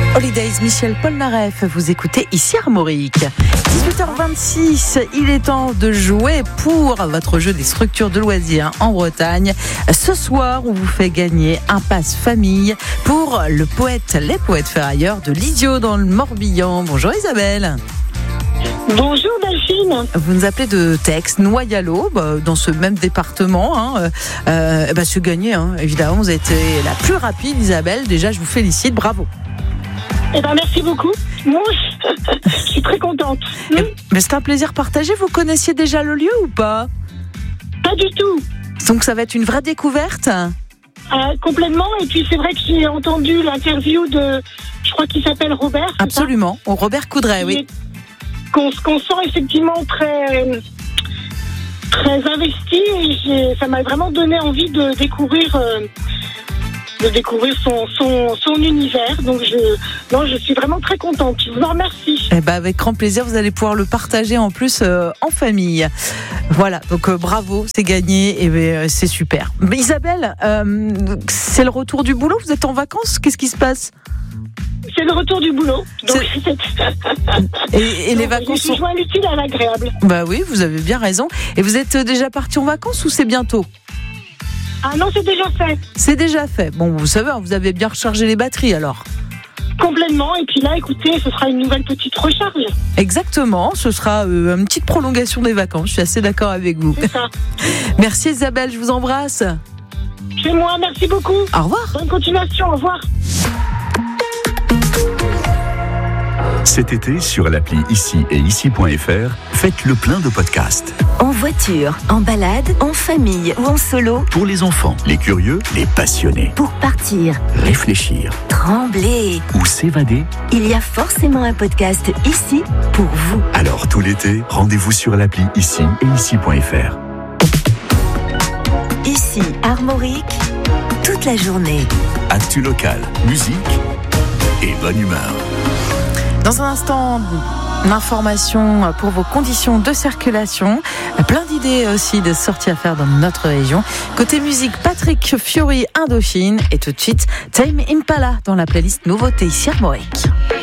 Holidays, Michel Polnareff, vous écoutez ici Armorique. 18h26, il est temps de jouer pour votre jeu des structures de loisirs en Bretagne. Ce soir, on vous fait gagner un pass famille pour les poètes ferrailleurs de l'Idiot dans le Morbihan. Bonjour Isabelle. Bonjour Delphine. Vous nous appelez de Tex, Noyalo, dans ce même département. C'est gagné, évidemment. Vous avez été la plus rapide, Isabelle. Déjà, je vous félicite, bravo. Merci beaucoup. Moi, je suis très contente. Mais c'est un plaisir partagé. Vous connaissiez déjà le lieu ou pas ? Pas du tout. Donc ça va être une vraie découverte ? Complètement. Et puis c'est vrai que j'ai entendu l'interview de, je crois qu'il s'appelle Robert. Absolument. Robert Coudray, oui. Qu'on sent effectivement très investi. Et ça m'a vraiment donné envie de découvrir son univers. Donc je suis vraiment très contente. Je vous en remercie. Avec grand plaisir, vous allez pouvoir le partager en plus en famille. Voilà, donc bravo, c'est gagné et c'est super. Mais Isabelle, c'est le retour du boulot, vous êtes en vacances, qu'est-ce qui se passe ? C'est le retour du boulot. Donc et les vacances sont joint l'utile à l'agréable. Bah oui, vous avez bien raison. Et vous êtes déjà parti en vacances ou c'est bientôt ? Ah non, c'est déjà fait. C'est déjà fait. Bon, vous savez, vous avez bien rechargé les batteries alors. Complètement. Et puis là, écoutez, ce sera une nouvelle petite recharge. Exactement. Ce sera une petite prolongation des vacances. Je suis assez d'accord avec vous. C'est ça. Merci Isabelle, je vous embrasse. C'est moi, merci beaucoup. Au revoir. Bonne continuation, au revoir. Cet été, sur l'appli Ici et Ici.fr, faites le plein de podcasts. En voiture, en balade, en famille ou en solo. Pour les enfants, les curieux, les passionnés. Pour partir, réfléchir, trembler ou s'évader. Il y a forcément un podcast ici pour vous. Alors tout l'été, rendez-vous sur l'appli Ici et Ici.fr. Ici, Armorique, toute la journée. Actu local, musique et bonne humeur. Dans un instant, l'information pour vos conditions de circulation. Plein d'idées aussi de sorties à faire dans notre région. Côté musique, Patrick Fiori, Indochine. Et tout de suite, Tame Impala dans la playlist Nouveauté ici Armorique.